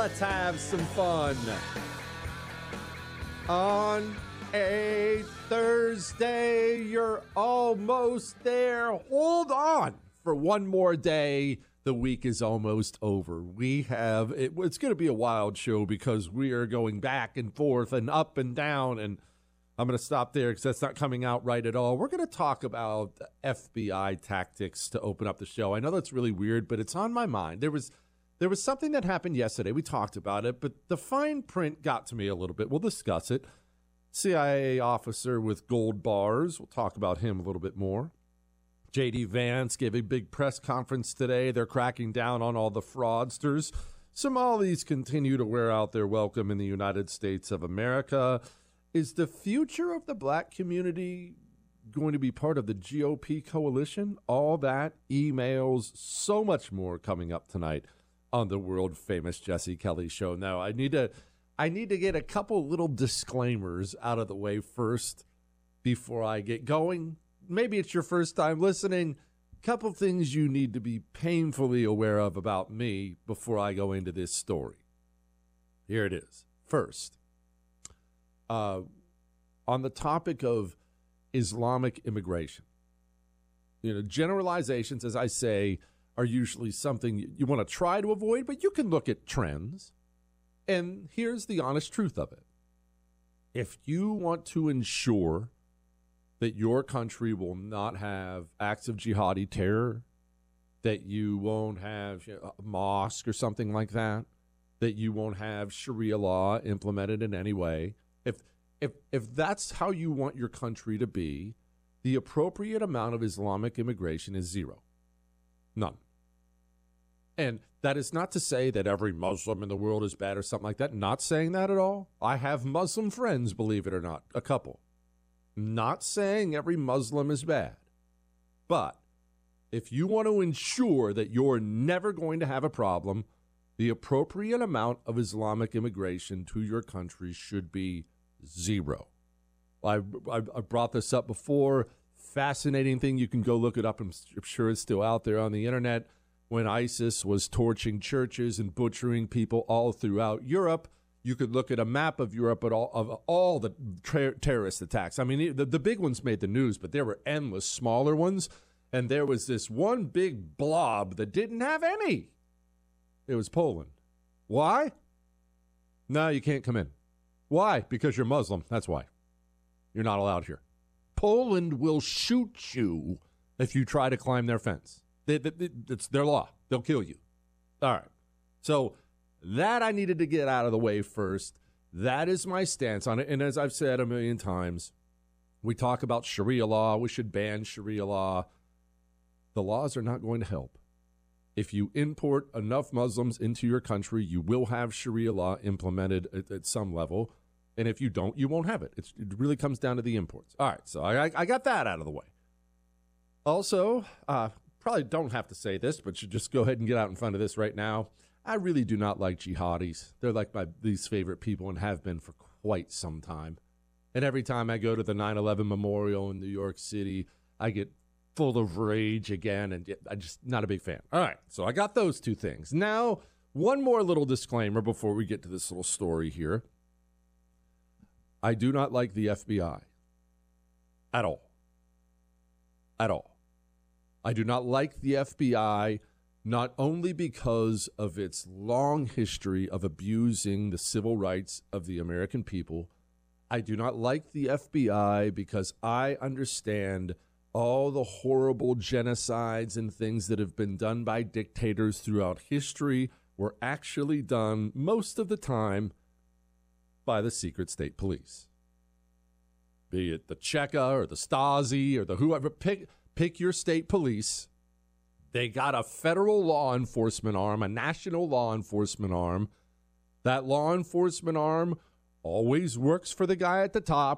Let's have some fun. On a Thursday, you're almost there. Hold on for one more day. The week is almost over. It's going to be a wild show because we are going back and forth and up and down, and I'm going to stop there because that's not coming out right at all. We're going to talk about FBI tactics to open up the show. I know that's really weird, but it's on my mind. There was something that happened yesterday. We talked about it, but the fine print got to me a little bit. We'll discuss it. CIA officer with gold bars. We'll talk about him a little bit more. J.D. Vance gave a big press conference today. They're cracking down on all the fraudsters. Somalis continue to wear out their welcome in the United States of America. Is the future of the black community going to be part of the GOP coalition? All that, emails, so much more coming up tonight on the world famous Jesse Kelly Show. Now, I need to get a couple little disclaimers out of the way first before I get going. Maybe it's your first time listening. Couple things you need to be painfully aware of about me before I go into this story. Here it is. First, on the topic of Islamic immigration, generalizations, as I say, are usually something you want to try to avoid, but you can look at trends. And here's the honest truth of it. If you want to ensure that your country will not have acts of jihadi terror, that you won't have a mosque or something like that, that you won't have Sharia law implemented in any way, if that's how you want your country to be, the appropriate amount of Islamic immigration is zero. None. And that is not to say that every Muslim in the world is bad or something like that. Not saying that at all. I have Muslim friends, believe it or not, a couple. Not saying every Muslim is bad. But if you want to ensure that you're never going to have a problem, the appropriate amount of Islamic immigration to your country should be zero. I brought this up before. Fascinating thing. You can go look it up. I'm sure it's still out there on the internet. When ISIS was torching churches and butchering people all throughout Europe, you could look at a map of Europe of all the terrorist attacks. I mean, the big ones made the news, but there were endless smaller ones. And there was this one big blob that didn't have any. It was Poland. Why? No, you can't come in. Why? Because you're Muslim. That's why. You're not allowed here. Poland will shoot you if you try to climb their fence. It's their law. They'll kill you. All right. So that I needed to get out of the way first. That is my stance on it. And as I've said a million times, we talk about Sharia law. We should ban Sharia law. The laws are not going to help. If you import enough Muslims into your country, you will have Sharia law implemented at some level. And if you don't, you won't have it. It really comes down to the imports. All right. So I got that out of the way. Also, probably don't have to say this, but should just go ahead and get out in front of this right now. I really do not like jihadis. They're like my least favorite people and have been for quite some time. And every time I go to the 9/11 memorial in New York City, I get full of rage again, and I'm just not a big fan. All right, so I got those two things. Now, one more little disclaimer before we get to this little story here. I do not like the FBI at all. At all. I do not like the FBI, not only because of its long history of abusing the civil rights of the American people. I do not like the FBI because I understand all the horrible genocides and things that have been done by dictators throughout history were actually done most of the time by the secret state police. Be it the Cheka or the Stasi or the whoever, pick your state police. They got a federal law enforcement arm, a national law enforcement arm. That law enforcement arm always works for the guy at the top.